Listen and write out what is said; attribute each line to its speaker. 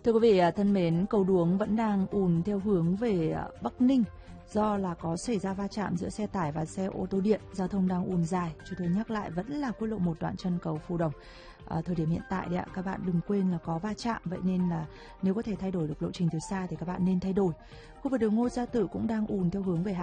Speaker 1: Thưa quý vị thân mến, cầu Đuống vẫn đang ùn theo hướng về Bắc Ninh do là có xảy ra va chạm giữa xe tải và xe ô tô điện, giao thông đang ùn dài. Chúng tôi nhắc lại vẫn là quốc lộ 1 đoạn chân cầu Phù Đồng. Thời điểm hiện tại đấy ạ, các bạn đừng quên là có va chạm, vậy nên là nếu có thể thay đổi được lộ trình từ xa thì các bạn nên thay đổi. Khu vực đường Ngô Gia Tự cũng đang ùn theo hướng về